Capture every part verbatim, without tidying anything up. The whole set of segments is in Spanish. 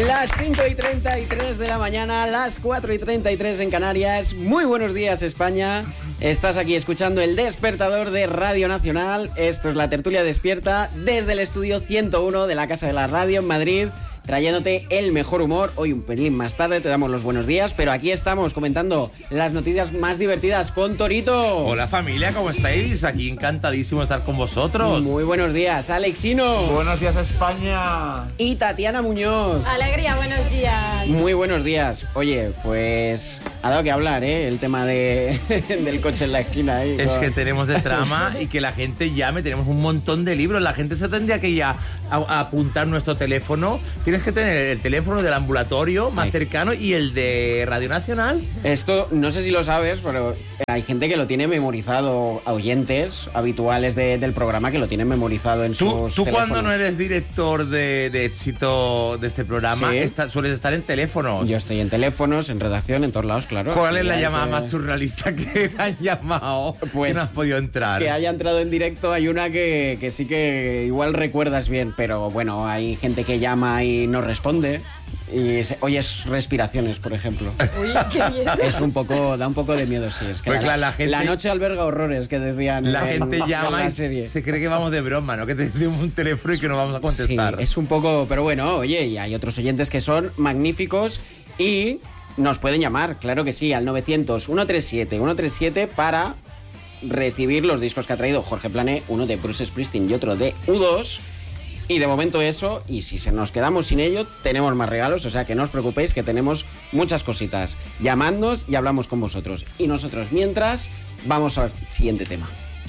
Las cinco y treinta y tres de la mañana, las cuatro y treinta y tres en Canarias. Muy buenos días, España. Estás aquí escuchando El Despertador de Radio Nacional. Esto es la tertulia despierta desde el estudio ciento uno de la Casa de la Radio en Madrid, trayéndote el mejor humor. Hoy un pelín más tarde te damos los buenos días, pero aquí estamos comentando las noticias más divertidas con Torito. Hola familia, ¿cómo estáis? Aquí encantadísimo de estar con vosotros. Muy buenos días, Alexino. Buenos días, España. Y Tatiana Muñoz. Alegría, buenos días. Muy buenos días. Oye, pues ha dado que hablar, ¿eh? El tema de, del coche en la esquina. Ahí, es con... que tenemos de trama y que la gente llame. Tenemos un montón de libros. La gente se tendría que ya a, a apuntar nuestro teléfono. Tienes que tener el teléfono del ambulatorio más Ay. cercano y el de Radio Nacional. Esto, no sé si lo sabes, pero hay gente que lo tiene memorizado, oyentes habituales de, del programa que lo tienen memorizado en ¿Tú, sus Tú teléfonos. cuando no eres director de, de éxito de este programa, ¿Sí? está, sueles estar en teléfonos. Yo estoy en teléfonos, en redacción, en todos lados, claro. ¿Cuál es la que... llamada más surrealista que te han llamado? Pues que no has podido entrar. Que haya entrado en directo, hay una que, que sí que igual recuerdas bien, pero bueno, hay gente que llama y no responde. Y se, oyes respiraciones, por ejemplo. Uy, qué miedo. Es un poco, da un poco de miedo, sí. Es que pues la, claro, la, gente, la noche alberga horrores, que decían. La en, gente llama en la y se cree que vamos de broma, ¿no? Que tenemos un teléfono y que no vamos a contestar. Sí, es un poco, pero bueno, oye, y hay otros oyentes que son magníficos y nos pueden llamar, claro que sí, al novecientos, ciento treinta y siete, ciento treinta y siete para recibir los discos que ha traído Jorge Plané, uno de Bruce Springsteen y otro de U dos. Y de momento eso, y si se nos quedamos sin ello, tenemos más regalos, o sea que no os preocupéis que tenemos muchas cositas. Llamadnos y hablamos con vosotros. Y nosotros, mientras, vamos al siguiente tema.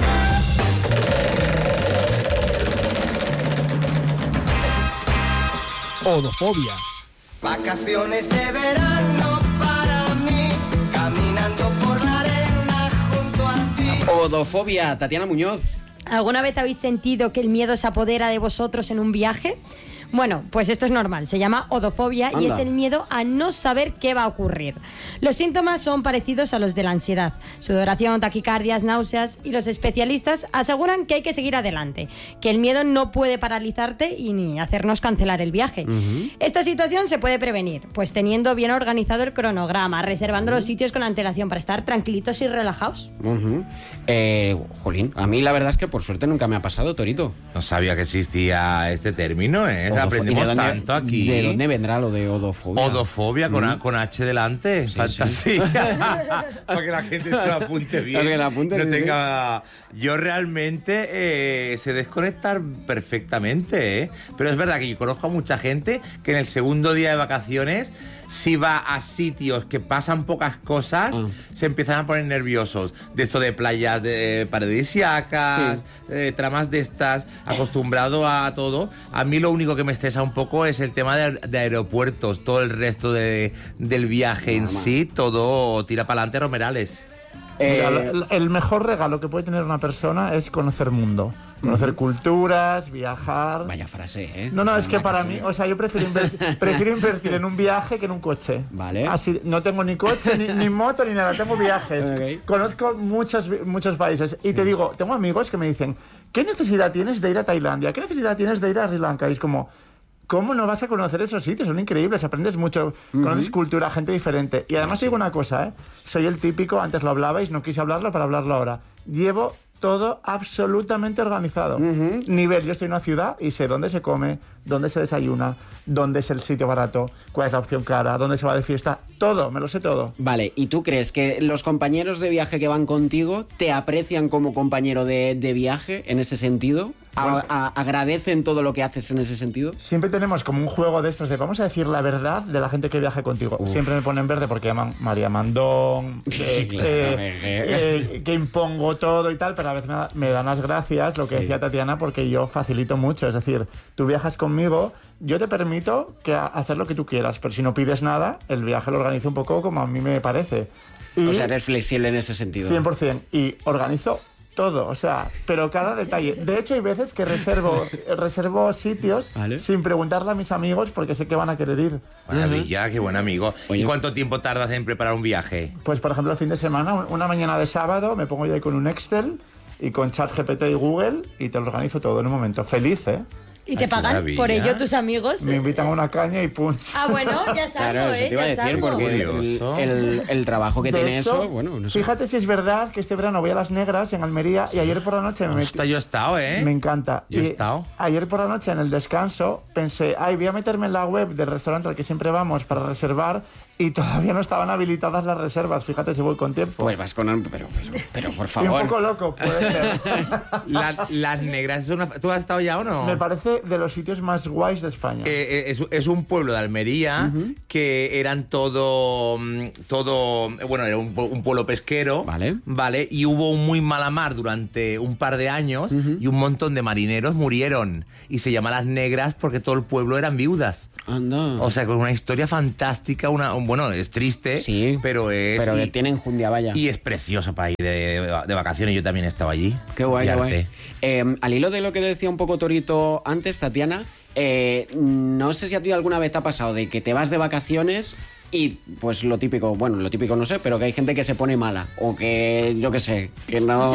Odofobia. Vacaciones de verano para mí, caminando por la arena junto a ti. Odofobia, Tatiana Muñoz. ¿Alguna vez habéis sentido que el miedo se apodera de vosotros en un viaje? Bueno, pues esto es normal, se llama odofobia. Anda. Y es el miedo a no saber qué va a ocurrir. Los síntomas son parecidos a los de la ansiedad: sudoración, taquicardias, náuseas, y los especialistas aseguran que hay que seguir adelante, que el miedo no puede paralizarte y ni hacernos cancelar el viaje. Uh-huh. Esta situación se puede prevenir, pues teniendo bien organizado el cronograma, reservando uh-huh. los sitios con antelación para estar tranquilitos y relajados. Uh-huh. eh, Jolín, a mí la verdad es que por suerte nunca me ha pasado, Torito. No sabía que existía este término, ¿eh? Odofo- Aprendemos dónde, tanto aquí. ¿De dónde vendrá lo de odofobia? Odofobia con, mm. con H delante. Sí, fantasía. Sí. Para que la gente se lo apunte bien. Que la apunte, no sí, tenga... sí. Yo realmente eh, sé desconectar perfectamente, ¿eh? Pero es verdad que yo conozco a mucha gente que en el segundo día de vacaciones, si va a sitios que pasan pocas cosas, mm. se empiezan a poner nerviosos. De esto de playas de paradisíacas, sí. eh, tramas de estas, acostumbrado a todo. A mí lo único que me estresa un poco es el tema de, de aeropuertos. Todo el resto de, del viaje en sí, todo tira para adelante Romerales. Eh, Mira, el mejor regalo que puede tener una persona es conocer mundo. Conocer uh-huh. culturas, viajar... Vaya frase, ¿eh? No, no, es que para mí, o sea, yo prefiero invertir, prefiero invertir en un viaje que en un coche. Vale. Así, no tengo ni coche, ni, ni moto, ni nada, tengo viajes. Okay. Conozco muchos, muchos países y te digo, tengo amigos que me dicen, ¿qué necesidad tienes de ir a Tailandia? ¿Qué necesidad tienes de ir a Sri Lanka? Y es como... ¿Cómo no vas a conocer esos sitios? Son increíbles, aprendes mucho, uh-huh. conoces cultura, gente diferente. Y además te digo una cosa, ¿eh? Soy el típico, antes lo hablabais, no quise hablarlo para hablarlo ahora. Llevo todo absolutamente organizado. Uh-huh. Nivel, yo estoy en una ciudad y sé dónde se come, dónde se desayuna, dónde es el sitio barato, cuál es la opción cara, dónde se va de fiesta, todo, me lo sé todo. Vale, ¿y tú crees que los compañeros de viaje que van contigo te aprecian como compañero de, de viaje en ese sentido? Bueno, a, a, ¿agradecen todo lo que haces en ese sentido? Siempre tenemos como un juego de estos de vamos a decir la verdad de la gente que viaje contigo. Uf. Siempre me ponen verde porque llaman María Mandón, eh, eh, eh, que impongo todo y tal, pero a veces me, da, me dan las gracias, lo que sí. decía Tatiana, porque yo facilito mucho. Es decir, tú viajas conmigo, yo te permito que a, hacer lo que tú quieras, pero si no pides nada, el viaje lo organizo un poco como a mí me parece. Y o sea, eres flexible en ese sentido. cien por ciento. Y organizo todo, o sea, pero cada detalle. De hecho, hay veces que reservo reservo sitios ¿Vale? sin preguntarle a mis amigos porque sé que van a querer ir. Maravilla, uh-huh. qué buen amigo. Oye. ¿Y cuánto tiempo tardas en preparar un viaje? Pues, por ejemplo, el fin de semana, una mañana de sábado, me pongo yo ahí con un Excel y con ChatGPT y Google y te lo organizo todo en un momento. Feliz, ¿eh? ¿Y te Ay, qué pagan maravilla. por ello tus amigos? Me invitan a una caña y punch. Ah, bueno, ya salgo, Claro, eso ¿eh? te iba a Ya decir, salgo. porque el, Curioso. el- el trabajo que De tiene hecho, eso, bueno, no sé. fíjate si es verdad que este verano voy a Las Negras, en Almería, y ayer por la noche me metí... Hostia, yo he estado, ¿eh? Me encanta. Yo he Y estado. Ayer por la noche en el descanso pensé, ay, voy a meterme en la web del restaurante al que siempre vamos para reservar y todavía no estaban habilitadas las reservas. Fíjate si voy con tiempo. Pues vas con... Pero, pero, pero por Estoy un favor. poco loco, puede ser. La- Las Negras es una... ¿Tú has estado ya o no? Me parece de los sitios más guays de España. Eh, eh, es, es un pueblo de Almería que eran todo, mm, todo, eh, bueno, era un, pu- un pueblo pesquero, Vale. ¿vale? Y hubo un muy mala mar durante un par de años y un montón de marineros murieron. Y se llama Las Negras porque todo el pueblo eran viudas. Anda. O sea, con una historia fantástica, una, un- bueno, es triste, Sí, pero es... Pero que y, tienen jundia, vaya. y es precioso para ir de, de vacaciones. Yo también he estado allí. Qué guay, qué Y guay. arte. Eh, al hilo de lo que decía un poco Torito antes, Tatiana, eh, no sé si a ti alguna vez te ha pasado de que te vas de vacaciones y pues lo típico, bueno, lo típico no sé, pero que hay gente que se pone mala o que, yo qué sé, que no...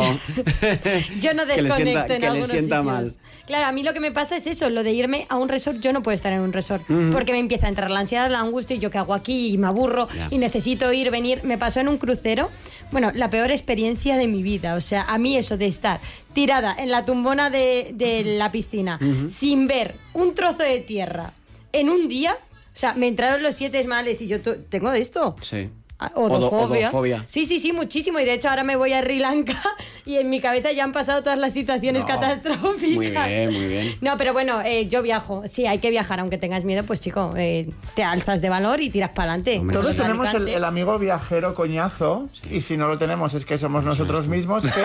Yo no que le desconecto sienta- en que le algunos sienta sitios. mal. Claro, a mí lo que me pasa es eso, lo de irme a un resort. Yo no puedo estar en un resort porque me empieza a entrar la ansiedad, la angustia y yo qué hago aquí y me aburro Ya. y necesito ir, venir. Me pasó en un crucero, bueno, la peor experiencia de mi vida. O sea, a mí eso de estar tirada en la tumbona de, de la piscina sin ver un trozo de tierra en un día, o sea, me entraron los siete males y yo to- tengo esto. Sí. Ah, Odo- Odofobia. odofobia. Sí, sí, sí, muchísimo. Y de hecho ahora me voy a Sri Lanka y en mi cabeza ya han pasado todas las situaciones No. catastróficas. Muy bien, muy bien. No, pero bueno, eh, yo viajo. Sí, hay que viajar. Aunque tengas miedo, pues chico, eh, te alzas de valor y tiras para adelante. Hombre, Todos sí. tenemos el, el amigo viajero coñazo, y si no lo tenemos es que somos nosotros mismos, que,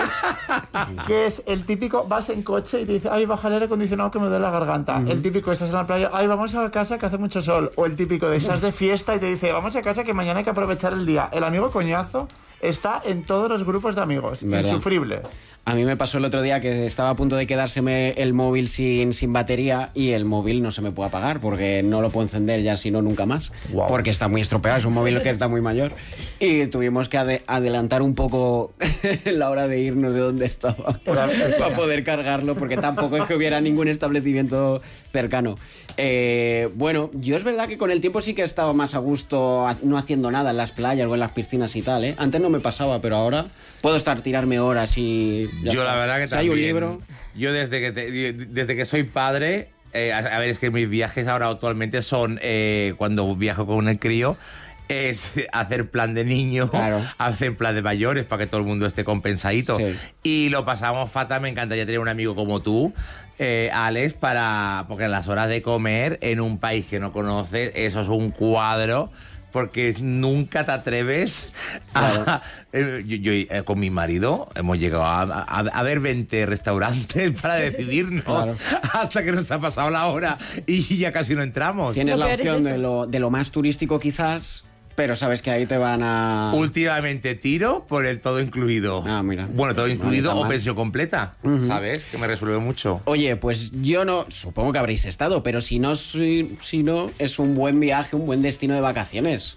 que es el típico, vas en coche y te dice, ay, baja el aire acondicionado que me duele la garganta. El típico, estás en la playa, ay, vamos a casa que hace mucho sol. O el típico de estás de fiesta y te dice, vamos a casa que mañana hay que aprovechar el día. El amigo coñazo está en todos los grupos de amigos. ¿Verdad? Insufrible. A mí me pasó el otro día que estaba a punto de quedárseme el móvil sin, sin batería y el móvil no se me puede apagar porque no lo puedo encender ya, si no, nunca más. Guau. Porque está muy estropeado, es un móvil que está muy mayor. Y tuvimos que ade- adelantar un poco la hora de irnos de donde estaba Era- era- para poder cargarlo, porque tampoco es que hubiera ningún establecimiento cercano. Eh, bueno, yo es verdad que con el tiempo sí que he estado más a gusto ha- no haciendo nada en las playas o en las piscinas y tal, ¿eh? Antes no me pasaba, pero ahora puedo estar tirarme horas y... ya Yo está. la verdad que Si hay también. un libro... Yo desde que te- desde que soy padre, eh, a, a ver, es que mis viajes ahora actualmente son eh, cuando viajo con el crío. Es hacer plan de niño, Claro. hacer plan de mayores para que todo el mundo esté compensadito. Sí. Y lo pasamos fatal. Me encantaría tener un amigo como tú, eh, Alex, para porque en las horas de comer en un país que no conoces, eso es un cuadro. Porque nunca te atreves a... Eh, yo, yo, eh, con mi marido hemos llegado a, a- a ver veinte restaurantes para decidirnos Claro. hasta que nos ha pasado la hora y ya casi no entramos. Tienes Lo la peor es opción eso. de lo, de lo más turístico quizás, pero sabes que ahí te van a... Últimamente tiro por el todo incluido. Ah, mira. Bueno, todo Vale, incluido está o mal. pensión completa, ¿sabes? Que me resuelve mucho. Oye, pues yo no, supongo que habréis estado, pero si no, si, si no, es un buen viaje, un buen destino de vacaciones.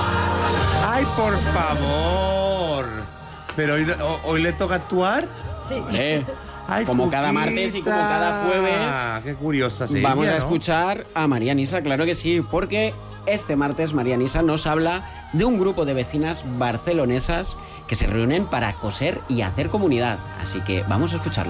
¡Ay, por favor! Pero hoy, ho- hoy le toca actuar. Sí. Eh, Ay, como cada Cuquita. martes y como cada jueves, Qué curiosa sería, vamos a ¿no? escuchar a María Nisa, claro que sí, porque este martes María Nisa nos habla de un grupo de vecinas barcelonesas que se reúnen para coser y hacer comunidad. Así que vamos a escucharlo.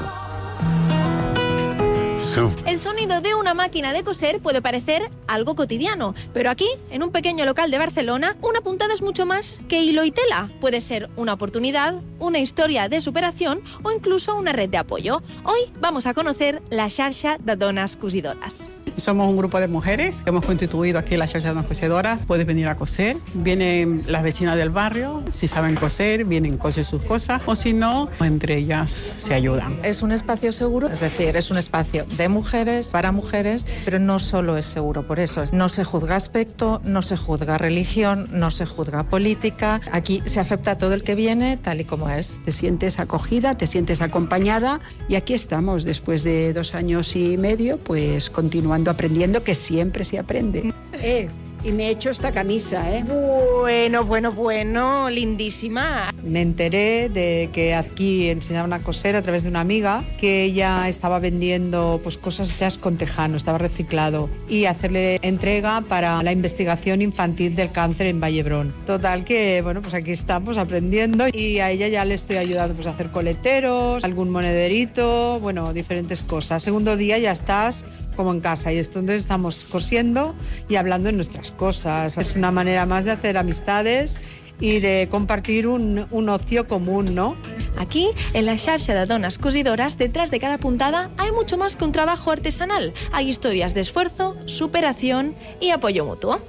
Suf- El sonido de una máquina de coser puede parecer algo cotidiano, pero aquí, en un pequeño local de Barcelona, una puntada es mucho más que hilo y tela. Puede ser una oportunidad, una historia de superación o incluso una red de apoyo. Hoy vamos a conocer la xarxa de dones cosidores. Somos un grupo de mujeres que hemos constituido aquí la Xarxa de Dones Cosedoras. Puedes venir a coser. Vienen las vecinas del barrio, si saben coser, vienen, cosen sus cosas, o si no, entre ellas se ayudan. Es un espacio seguro, es decir, es un espacio de mujeres, para mujeres, pero no solo es seguro por eso. No se juzga aspecto, no se juzga religión, no se juzga política. Aquí se acepta todo el que viene tal y como es. Te sientes acogida, te sientes acompañada y aquí estamos después de dos años y medio, pues continuando aprendiendo, que siempre se aprende. Eh, y me he hecho esta camisa, ¿eh? Bueno, bueno, bueno, lindísima. Me enteré de que aquí enseñaban a coser a través de una amiga, que ella estaba vendiendo pues cosas hechas con tejano, estaba reciclado, y hacerle entrega para la investigación infantil del cáncer en Vallebrón. Total que, bueno, pues aquí estamos aprendiendo y a ella ya le estoy ayudando pues a hacer coleteros, algún monederito, bueno, diferentes cosas. Segundo día ya estás como en casa y entonces estamos cosiendo y hablando de nuestras cosas. Es una manera más de hacer amistades y de compartir un, un ocio común, ¿no? Aquí, en la xarxa de donas cosidoras, detrás de cada puntada hay mucho más que un trabajo artesanal. Hay historias de esfuerzo, superación y apoyo mutuo.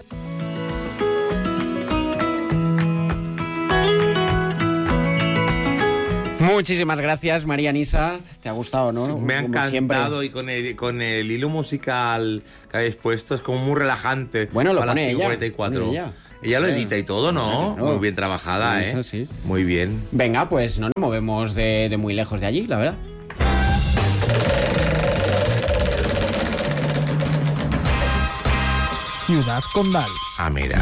Muchísimas gracias, María Nisa. ¿Te ha gustado, no? Sí, me ha Como encantado siempre. y con el, con el hilo musical que habéis puesto es como muy relajante. Bueno, lo a las pone ella, cuarenta y cuatro. pone ella. Ella lo edita y todo, ¿no? Claro. Muy bien trabajada, ¿eh? Eso sí. Muy bien. Venga, pues no nos movemos de, de muy lejos de allí, la verdad. Ciudad Condal. Ah, mira.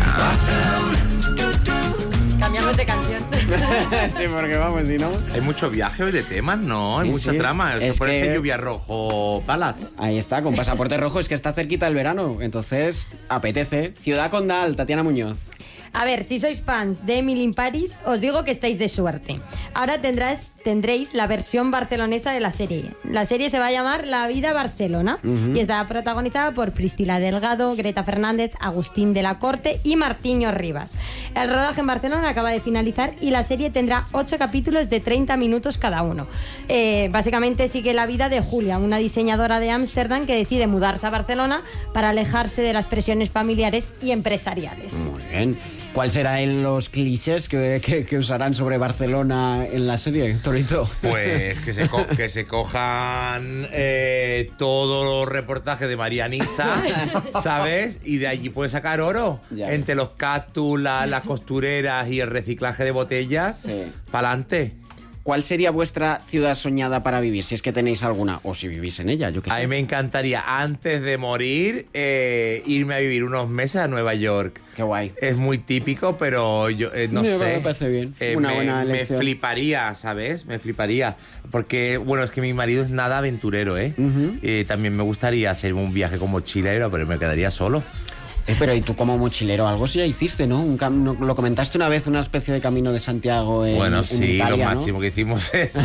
Cambiamos de canción. Sí, porque vamos, si no... Hay mucho viaje hoy de temas, ¿no? Hay Sí, mucha sí. trama. Es Es parece que- lluvia rojo palas. Ahí está, con pasaporte rojo, es que está cerquita el verano, entonces apetece. Ciudad Condal, Tatiana Muñoz. A ver, si sois fans de Emily in Paris, os digo que estáis de suerte. Ahora tendrás, tendréis la versión barcelonesa de la serie. La serie se va a llamar La Vida Barcelona Ujú. y está protagonizada por Priscila Delgado, Greta Fernández, Agustín de la Corte y Martiño Rivas. El rodaje en Barcelona acaba de finalizar y la serie tendrá ocho capítulos de treinta minutos cada uno. Eh, básicamente sigue la vida de Julia, una diseñadora de Ámsterdam que decide mudarse a Barcelona para alejarse de las presiones familiares y empresariales. Muy bien. ¿Cuáles serán los clichés que, que- que usarán sobre Barcelona en la serie, Torito? Pues que se, co- que se cojan eh, todos los reportajes de María Nisa, ¿sabes? Y de allí puede sacar oro. Ya Entre los cactus, la- las costureras y el reciclaje de botellas. Sí. Pa'lante. ¿Cuál sería vuestra ciudad soñada para vivir? Si es que tenéis alguna, o si vivís en ella, yo qué A mí sé. me encantaría, antes de morir, eh, irme a vivir unos meses a Nueva York. Qué guay. Es muy típico, pero yo eh, no Yo creo sé. que me parece bien. Eh, Una me, buena me elección. fliparía, ¿sabes? Me fliparía. Porque, bueno, es que mi marido es nada aventurero, ¿eh? Ujú. Eh, también me gustaría hacerme un viaje como mochilero, pero me quedaría solo. Eh, pero y tú como mochilero, algo sí ya hiciste, ¿no? Un cam- no- lo comentaste una vez, una especie de camino de Santiago en, bueno, en sí, Italia, lo ¿no? máximo que hicimos eso.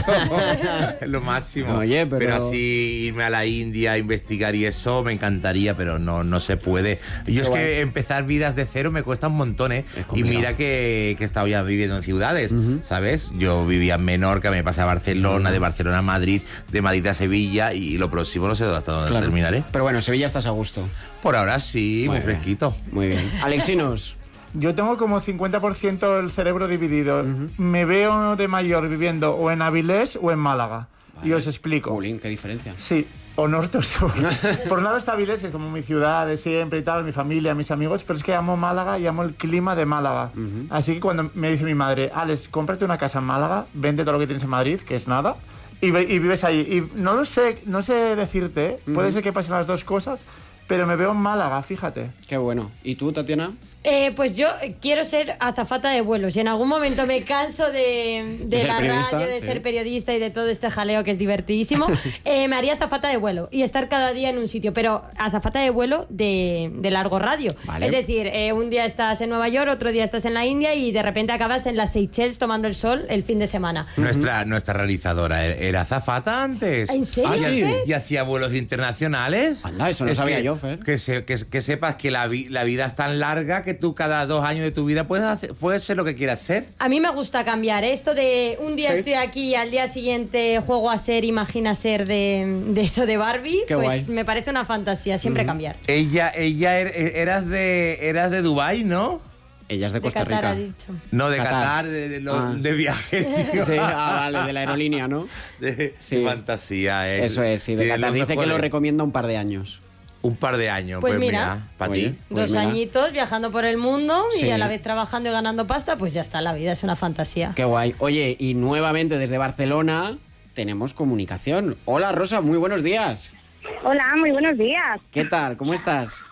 lo máximo. Oye, pero- así irme a la India, investigar y eso, me encantaría, pero no, no se puede. Yo es guay. que empezar vidas de cero me cuesta un montón, ¿eh? Es Y complicado. mira que, que he estado ya viviendo en ciudades, Ujú. ¿sabes? Yo vivía en Menorca, me pasé a Barcelona, de Barcelona a Madrid, de Madrid a Sevilla, y lo próximo no sé hasta dónde Claro. terminaré. Pero bueno, Sevilla estás a gusto. Por ahora sí, muy, Muy bien. fresquito. Muy bien. Alexinos. Yo tengo como cincuenta por ciento el cerebro dividido. Me veo de mayor viviendo o en Avilés o en Málaga. Y os explico. Jolín, qué diferencia. Sí, o norte o sur. Por un lado está Avilés, que es como mi ciudad de siempre y tal, mi familia, mis amigos, pero es que amo Málaga y amo el clima de Málaga. Así que cuando me dice mi madre, Alex, cómprate una casa en Málaga, vende todo lo que tienes en Madrid, que es nada, y, ve- y vives ahí. Y no lo sé, no sé decirte, ¿eh? Puede ser que pasen las dos cosas, pero me veo en Málaga, fíjate. Qué bueno. ¿Y tú, Tatiana? Eh, pues yo quiero ser azafata de vuelos. Si en algún momento me canso de, de, De ser la periodista, radio, de sí. ser periodista y de todo este jaleo que es divertidísimo, eh, me haría azafata de vuelo y estar cada día en un sitio, pero azafata de vuelo de, de largo radio. Vale. Es decir, eh, un día estás en Nueva York, otro día estás en la India y de repente acabas en las Seychelles tomando el sol el fin de semana. Nuestra, nuestra realizadora e- era azafata antes. ¿En serio, Ah, sí. Fer? Y hacía vuelos internacionales. Anda, eso no sabía que, yo, Fer. Que, se- que, que sepas que la, vi- la vida es tan larga que tú cada dos años de tu vida puedes, hacer, puedes ser lo que quieras ser. A mí me gusta cambiar ¿eh? Esto de un día Sí. estoy aquí y al día siguiente juego a ser, imagina ser de, de eso de Barbie, Qué pues guay. me parece una fantasía, siempre cambiar. Ella, ella er- eras de eras de Dubái, ¿no? Ella es de De Costa Qatar, ha Rica. dicho. No, de Qatar. Qatar, de, de, lo- Ah. de viajes. digo. Sí, ah, vale, de la aerolínea, ¿no? De, Sí. de fantasía, ¿eh? Eso es, sí, de Tiene Qatar. los Dice que lo mejores- recomienda un par de años. Un par de años, Pues pues, mira. mira, para Oye. ti. Pues Dos mira. añitos viajando por el mundo Sí. y a la vez trabajando y ganando pasta, pues ya está, la vida es una fantasía. Qué guay. Oye, y nuevamente desde Barcelona tenemos comunicación. Hola, Rosa, muy buenos días. Hola, muy buenos días. ¿Qué tal? ¿Cómo estás?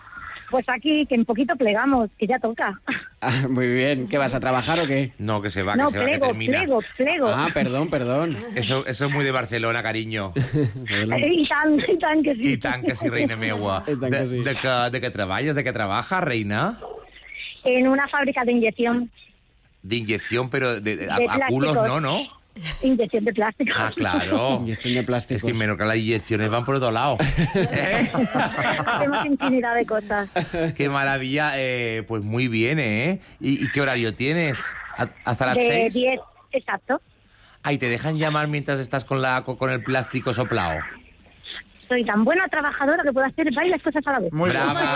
Pues aquí, que un poquito plegamos, que ya toca. Ah, muy bien. ¿Qué, vas a trabajar o qué? No, que se va, no, que se va, plego, que termina. plego, plego. Ah, perdón, perdón. Eso, eso es muy de Barcelona, cariño. I tant, i tant que sí. I tant que sí, reina meua. I tant De, que sí. de, que, de què treballes, de què trabaja, reina? En una fábrica de inyección. De inyección, pero de, de- a, De a culos plásticos. no, ¿no? Inyección de plástico. Ah, claro. Inyección de plásticos. Es que menos que las inyecciones van por otro lado. ¿Eh? Hacemos infinidad de cosas. Qué maravilla. Eh, pues muy bien, ¿eh? ¿Y, y qué horario tienes? ¿A- ¿Hasta las De seis? diez, exacto. Ahí te dejan llamar mientras estás con, la, con con el plástico soplado. Soy tan buena trabajadora que puedo hacer varias cosas a la vez. Muy bien. ¡Brava!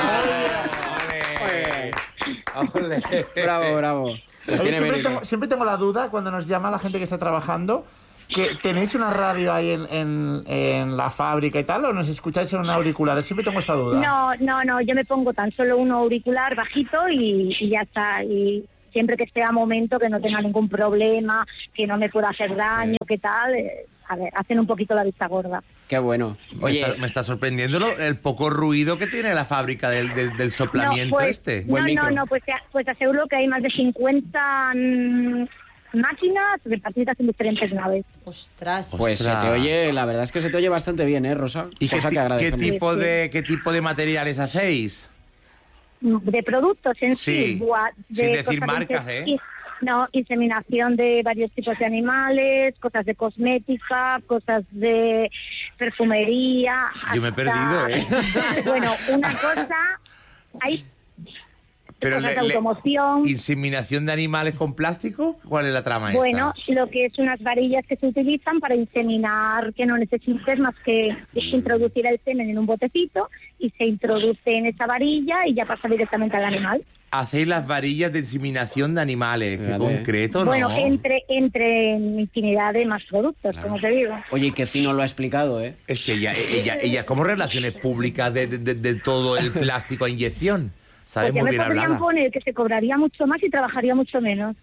¡Ole! ¡Ole! Bravo, bravo. Lo Oye, tiene siempre, bien, tengo, siempre tengo la duda cuando nos llama la gente que está trabajando, que tenéis una radio ahí en, en, en la fábrica y tal, o nos escucháis en un auricular. Siempre tengo esta duda. No, no, no, yo me pongo tan solo un auricular bajito y, y ya está. Y siempre que esté a momento, que no tenga ningún problema, que no me pueda hacer daño, que tal, eh, a ver, hacen un poquito la vista gorda. Qué bueno. Me Oye, está, me está sorprendiendo lo- el poco ruido que tiene la fábrica del, del, del soplamiento no, pues, este. No, Buen micro. no, no, pues, te- pues aseguro que hay más de cincuenta mm, máquinas repartidas en diferentes naves. Ostras. pues se te Ostras. oye, la verdad es que se te oye bastante bien, ¿eh, Rosa? ¿Y qué, Cosa ti- que qué agradecemos. tipo Sí, sí. de, qué tipo de materiales hacéis? De productos en Sí, sí. buah, de sin decir cosas de marcas, inse- ¿eh? No, inseminación de varios tipos de animales, cosas de cosmética, cosas de perfumería. Yo me he hasta- perdido, ¿eh? Bueno, una cosa, hay Pero cosas le- de le- automoción. ¿Inseminación de animales con plástico? ¿Cuál es la trama esta? Bueno, lo que es unas varillas que se utilizan para inseminar, que no necesites más que introducir el semen en un botecito y se introduce en esa varilla y ya pasa directamente al animal. Hacéis las varillas de inseminación de animales. Qué Fíjate. concreto, ¿no? Bueno, entre entre infinidad de más productos, como te digo. Oye, qué fino lo ha explicado, ¿eh? Es que ella, ella, ella como relaciones públicas de, de- de- de todo el plástico a inyección. Sabe Pues ya muy me bien podrían hablar. poner que se cobraría mucho más y trabajaría mucho menos.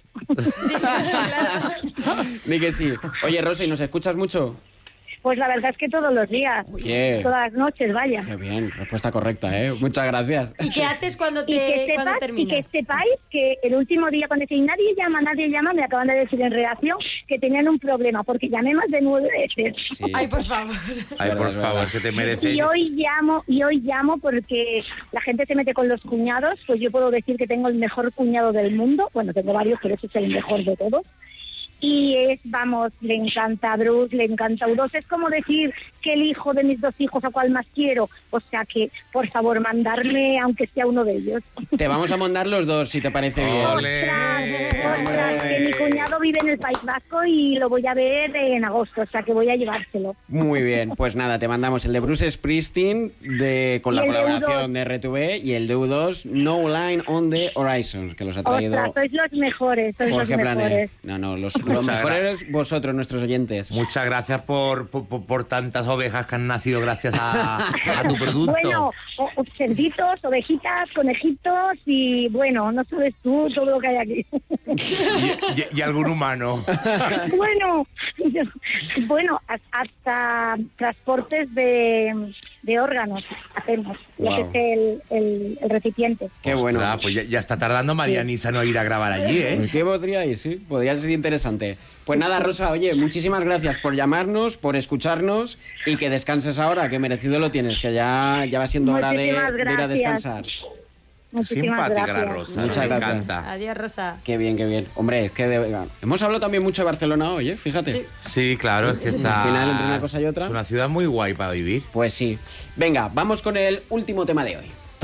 Di que sí. Oye, Rosa, ¿y nos escuchas mucho? Pues la verdad es que todos los días, Oye. todas las noches, vaya. Qué bien, respuesta correcta, ¿eh? Muchas gracias. ¿Y qué haces cuando Y que, te cuando sepas, y que terminas? sepáis que el último día cuando decís nadie llama, nadie llama, me acaban de decir en redacción que tenían un problema, porque llamé más de nueve veces. Sí. Ay, por favor. Ay, Verdad, por es favor, verdad. que te mereces. Y hoy llamo, y hoy llamo porque la gente se mete con los cuñados, pues yo puedo decir que tengo el mejor cuñado del mundo, bueno, tengo varios, pero ese es el mejor de todos. Y es, vamos, le encanta a Bruce, le encanta a U dos. Es como decir que el hijo de mis dos hijos a cual más quiero. O sea que, por favor, mandarme, aunque sea uno de ellos. Te vamos a mandar los dos, si te parece bien. Ole. Ostras, ostras, que mi cuñado vive en el País Vasco y lo voy a ver en agosto, o sea que voy a llevárselo. Muy bien, pues nada, te mandamos el de Bruce Springsteen de, con Y la el de U dos. colaboración de R T V y el de U dos, No Line on the Horizon, que los ha traído Ostras, sois los mejores, sois Jorge los Plané. mejores. No, no, los, los Muchas mejores vosotros, nuestros oyentes. Muchas gracias por, por, por- por tantas ovejas que han nacido gracias a, a tu producto. Bueno, o- o cerditos, ovejitas, conejitos y bueno, no sabes tú todo lo que hay aquí. y, y- y algún humano. bueno, yo- bueno, has- hasta transportes de, de órganos hacemos, ya que Guau. es el, el, el recipiente. Qué Ostras, bueno. pues ya, ya está tardando Marianisa no ir a grabar allí, ¿eh? Pues ¿qué podría ir? Sí, podría ser interesante. Pues nada, Rosa, oye, muchísimas gracias por llamarnos, por escucharnos y que descanses ahora, que merecido lo tienes, que ya, ya va siendo hora de, Muchísimas de ir a gracias. descansar. Muchísimas Simpática gracias. la Rosa, Muchas me gracias. encanta. Adiós, Rosa. Qué bien, qué bien. Hombre, es que de- hemos hablado también mucho de Barcelona hoy, ¿eh? Fíjate. Sí. Sí, claro, es que está... Al final, entre una cosa y otra. Es una ciudad muy guay para vivir. Pues sí. Venga, vamos con el último tema de hoy.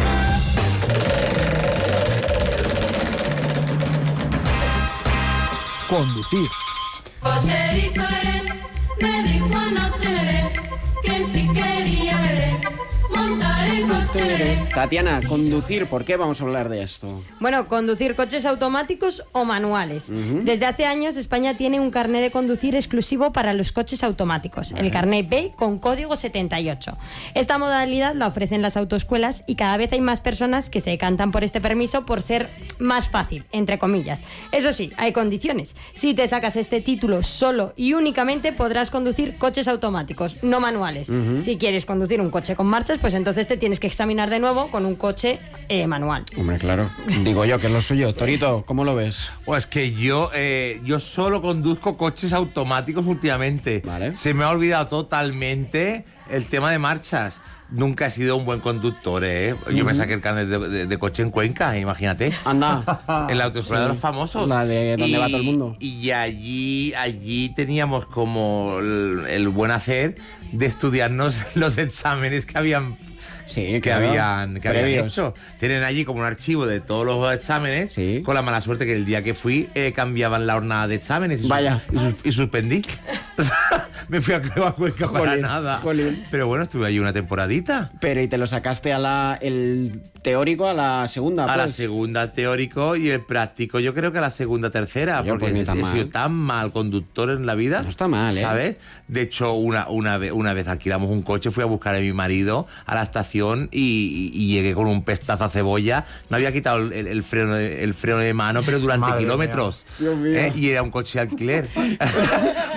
Conducir. Cocherito ere, me dijo anoche ere, que si quería ere, montar en coche ere. Tatiana, conducir, ¿por qué vamos a hablar de esto? Bueno, conducir coches automáticos o manuales. Desde hace años España tiene un carné de conducir exclusivo para los coches automáticos, el carné B con código setenta y ocho. Esta modalidad la ofrecen las autoescuelas y cada vez hay más personas que se decantan por este permiso por ser más fácil, entre comillas. Eso sí, hay condiciones. Si te sacas este título solo y únicamente podrás conducir coches automáticos, no manuales. Si quieres conducir un coche con marchas, pues entonces te tienes que examinar de nuevo con un coche eh, manual. Hombre, claro. Digo yo que es lo suyo. Torito, ¿cómo lo ves? Pues que yo, eh, yo solo conduzco coches automáticos últimamente. Vale. Se me ha olvidado totalmente el tema de marchas. Nunca he sido un buen conductor, ¿eh? Yo me saqué el carnet de, de, de coche en Cuenca, imagínate. Anda. En la autoescuela Sí. de los famosos. La de donde y, va todo el mundo. Y allí, allí teníamos como el, el buen hacer de estudiarnos los exámenes que habían... Sí, que claro. habían, que habían Previos. hecho. Tienen allí como un archivo de todos los exámenes, Sí. con la mala suerte que el día que fui eh, cambiaban la jornada de exámenes y, Vaya. sus- y, sus- y suspendí. O sea, me fui a Cueva Cuenca para Jolín, nada. jolín. Pero bueno, estuve allí una temporadita. Pero ¿y te lo sacaste a la el teórico a la segunda? A la pues? segunda teórico y el práctico, yo creo que a la segunda tercera, Oye, porque pues ni he, tan he mal. sido tan mal conductor en la vida. No está mal, ¿eh? ¿Sabes? De hecho, una, una, vez, una vez alquilamos un coche, fui a buscar a mi marido a la estación y, y- y llegué con un pestazo a cebolla. No había quitado el, el freno, de, el freno de mano, pero durante Madre kilómetros. mía. Dios mío. ¿Eh? Y era un coche de alquiler.